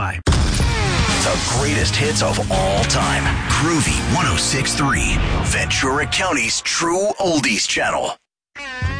Bye. The greatest hits of all time. Groovy 106.3. Ventura County's true oldies channel.